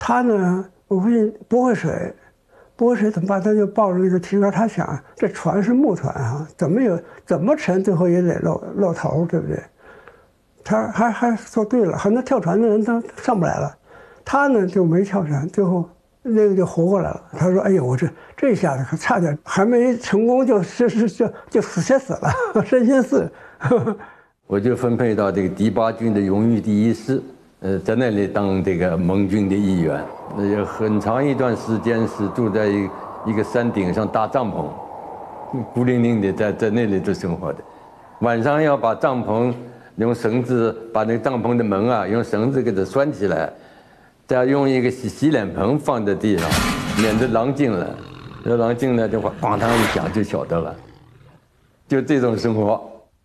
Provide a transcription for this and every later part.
他呢，我父亲不会水，不会水怎么办？他就抱着那个提钩，他想这船是木船啊，怎么沉，最后也得露头，对不对？他还说对了，很多跳船的人他上不来了，他呢就没跳船，最后那个就活过来了。他说：“哎呦，我这一下子可差点还没成功就死了，身先死。” 我就分配到这个第8军的荣誉第1师，在那里当这个盟军的一员。那有很长一段时间是住在一个山顶上搭帐篷，孤零零的在那里头生活的。晚上要把帐篷用绳子把那个帐篷的门啊用绳子给它拴起来，再用一个洗脸盆放在地上，免得狼进来。这狼进来的话，咣当一响就晓得了。就这种生活。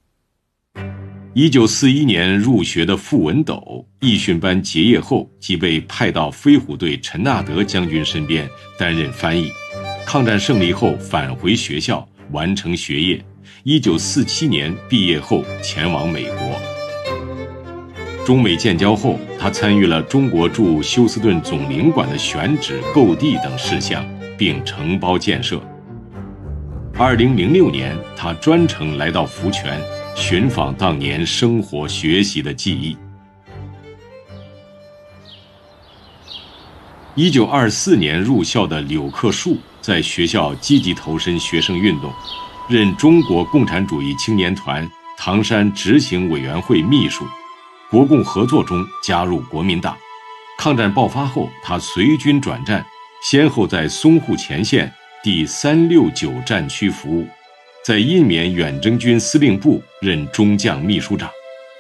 1941年入学的傅文斗，义训班结业后即被派到飞虎队陈纳德将军身边担任翻译。抗战胜利后返回学校完成学业，1947年毕业后前往美国。中美建交后，他参与了中国驻休斯顿总领馆的选址、购地等事项，并承包建设。2006年，他专程来到福泉，寻访当年生活学习的记忆。1924年入校的柳克树，在学校积极投身学生运动，任中国共产主义青年团唐山执行委员会秘书。国共合作中加入国民党。抗战爆发后，他随军转战，先后在淞沪前线第369战区服务，在印缅远征军司令部任中将秘书长。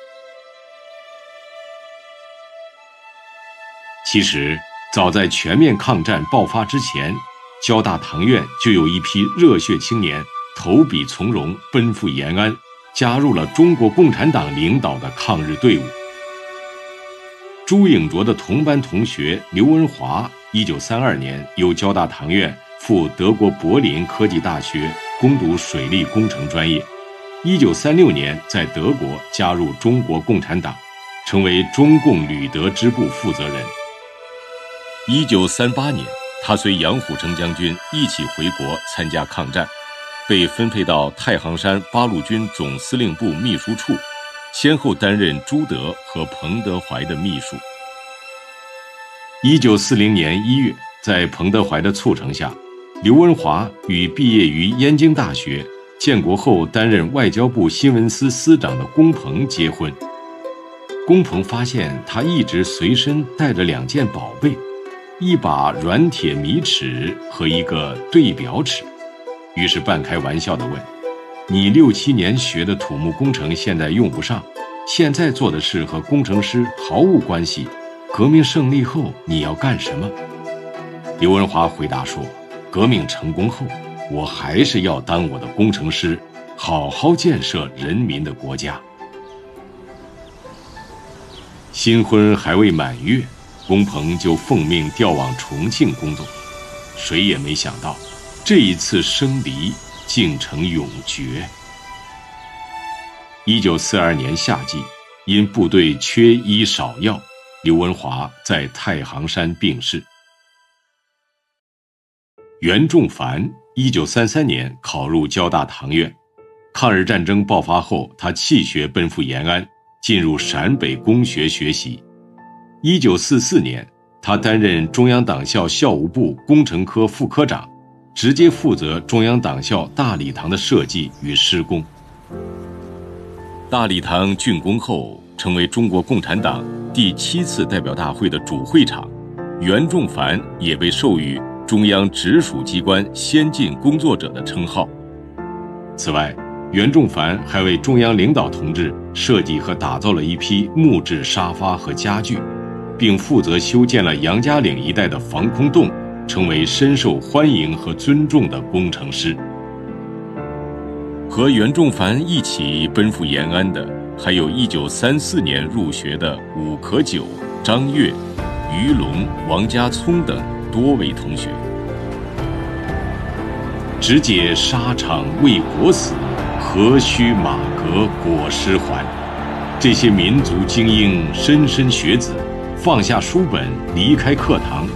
其实，早在全面抗战爆发之前，交大唐院就有一批热血青年投笔从戎，奔赴延安，加入了中国共产党领导的抗日队伍。朱颖卓的同班同学刘文华，1932年由交大唐院赴德国柏林科技大学攻读水利工程专业。1936年在德国加入中国共产党，成为中共旅德支部负责人。1938年，他随杨虎城将军一起回国参加抗战，被分配到太行山八路军总司令部秘书处，先后担任朱德和彭德怀的秘书。1940年1月，在彭德怀的促成下，刘文华与毕业于燕京大学、建国后担任外交部新闻司司长的龚鹏结婚。龚鹏发现他一直随身带着2件宝贝，一把软铁米尺和一个对表尺，于是半开玩笑地问：“你6、7年学的土木工程现在用不上，现在做的事和工程师毫无关系，革命胜利后你要干什么？”刘文华回答说：“革命成功后，我还是要当我的工程师，好好建设人民的国家。”新婚还未满月，龚鹏就奉命调往重庆工作，谁也没想到，这一次生离竟成永诀。1942年夏季，因部队缺医少药，刘文华在太行山病逝。袁仲凡1933年考入交大唐院，抗日战争爆发后，他弃学奔赴延安，进入陕北工学学习。1944年，他担任中央党校校务部工程科副科长，直接负责中央党校大礼堂的设计与施工。大礼堂竣工后，成为中国共产党第7次代表大会的主会场，袁仲凡也被授予中央直属机关先进工作者的称号。此外，袁仲凡还为中央领导同志设计和打造了一批木质沙发和家具，并负责修建了杨家岭一带的防空洞，成为深受欢迎和尊重的工程师。和袁仲凡一起奔赴延安的，还有1934年入学的伍可久、张悦、于龙、王家聪等多位同学。直解沙场为国死，何须马革裹尸还。这些民族精英、莘莘学子， 放下书本，离开课堂，